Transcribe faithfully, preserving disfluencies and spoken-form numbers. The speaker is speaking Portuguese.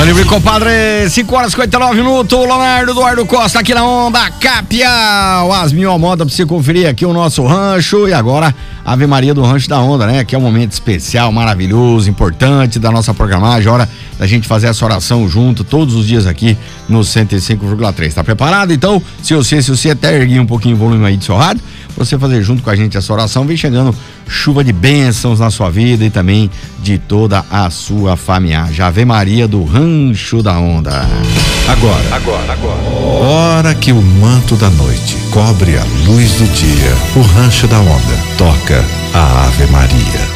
Tá livre, compadre. cinco horas e cinquenta e nove minutos. Leonardo Eduardo Costa aqui na Onda Capial. As mil modas pra você conferir aqui o nosso rancho. E agora, Ave Maria do Rancho da Onda, né? Que é um momento especial, maravilhoso, importante da nossa programagem. Hora da gente fazer essa oração junto todos os dias aqui no cento e cinco vírgula três. Tá preparado? Então, se você, se você até erguer um pouquinho o volume aí do seu rádio, você fazer junto com a gente essa oração, vem chegando chuva de bênçãos na sua vida e também de toda a sua família. Ave Maria do Rancho da Onda. Agora, agora, agora. Hora que o manto da noite cobre a luz do dia. O Rancho da Onda toca a Ave Maria.